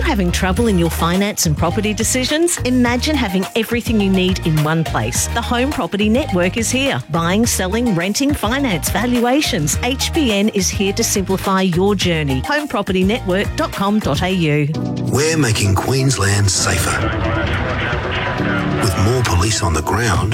having trouble in your finance and property decisions? Imagine having everything you need in one place. The Home Property Network is here. Buying, selling, renting, finance, valuations. HPN is here to simplify your journey. homepropertynetwork.com.au. We're making Queensland safer. With more police on the ground,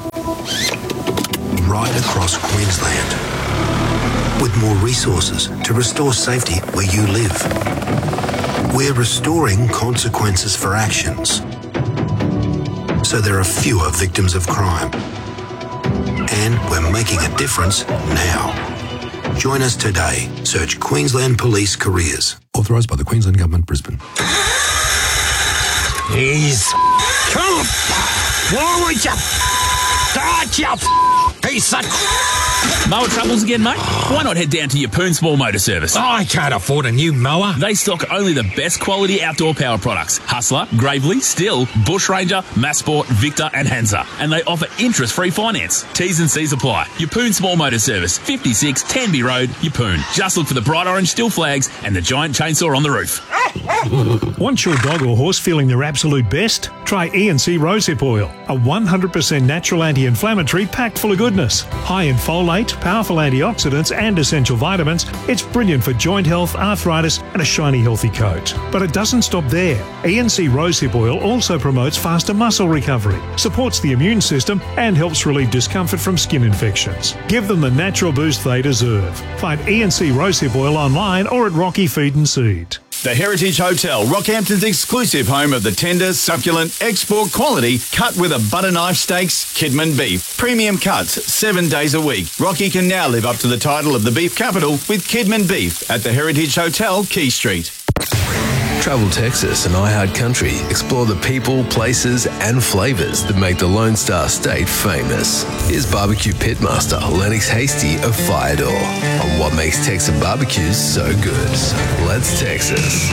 right across Queensland. With more resources to restore safety where you live. We're restoring consequences for actions, so there are fewer victims of crime. And we're making a difference now. Join us today. Search Queensland Police Careers. Authorised by the Queensland Government, Brisbane. He's... Come! Forward, you... Start, you... Piece of... Mower troubles again, mate? Why not head down to your Poon Small Motor Service? I can't afford a new mower. They stock only the best quality outdoor power products. Hustler, Gravely, Still, Bush Ranger, Massport, Victor and Hansa. And they offer interest-free finance. T's and C's apply. Your Poon Small Motor Service, 56 Tanby Road, Yeppoon. Just look for the bright orange Still flags and the giant chainsaw on the roof. Want your dog or horse feeling their absolute best? Try E&C Rosehip Oil, a 100% natural anti-inflammatory packed full of goodness. High in folate, powerful antioxidants and essential vitamins, it's brilliant for joint health, arthritis and a shiny healthy coat. But it doesn't stop there. E&C Rosehip Oil also promotes faster muscle recovery, supports the immune system and helps relieve discomfort from skin infections. Give them the natural boost they deserve. Find E&C Rosehip Oil online or at Rocky Feed and Seed. The Heritage Hotel, Rockhampton's exclusive home of the tender, succulent, export quality, cut with a butter knife steaks, Kidman beef. Premium cuts, 7 days a week. Rocky can now live up to the title of the beef capital with Kidman beef at the Heritage Hotel, Key Street. Travel Texas and iHeart Country explore the people, places and flavours that make the Lone Star State famous. Here's barbecue pitmaster Lennox Hasty of Fire Door on what makes Texan barbecues so good. Let's Texas.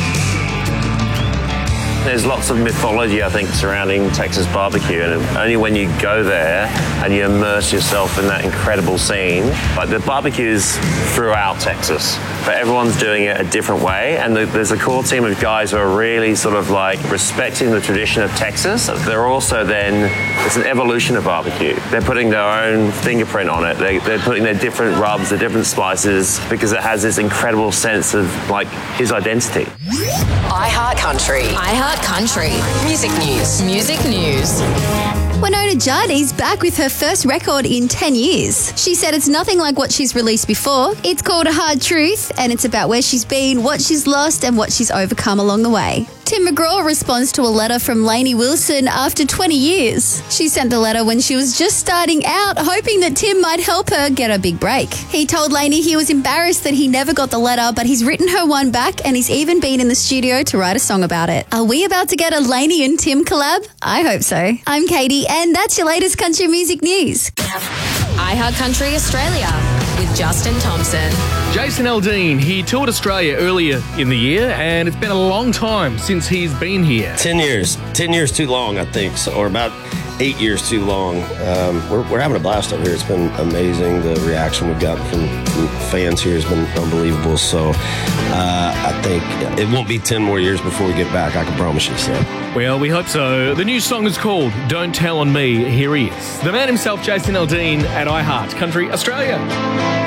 There's lots of mythology, I think, surrounding Texas barbecue, and only when you go there and you immerse yourself in that incredible scene. Like, the barbecues throughout Texas, but everyone's doing it a different way, and there's a core team of guys who are really sort of like respecting the tradition of Texas. They're also then, it's an evolution of barbecue. They're putting their own fingerprint on it. They're putting their different rubs, their different spices, because it has this incredible sense of like his identity. iHeart Country. iHeart Country. Music news. Music news. Winona Judd is back with her first record in 10 years. She said it's nothing like what she's released before. It's called A Hard Truth, and it's about where she's been, what she's lost, and what she's overcome along the way. Tim McGraw responds to a letter from Lainey Wilson after 20 years. She sent the letter when she was just starting out, hoping that Tim might help her get a big break. He told Lainey he was embarrassed that he never got the letter, but he's written her one back, and he's even been in the studio to write a song about it. Are we about to get a Lainey and Tim collab? I hope so. I'm Katie, and that's your latest country music news. iHeart Country Australia with Justin Thompson. Jason Aldean, he toured Australia earlier in the year, and it's been a long time since he's been here. 10 years. 10 years too long, I think, or about 8 years too long. We're having a blast over here. It's been amazing. The reaction we've gotten from fans here has been unbelievable. So I think it won't be 10 more years before we get back, I can promise you so. Well, we hope so. The new song is called Don't Tell on Me. Here he is, the man himself, Jason Aldean, at iHeart Country Australia.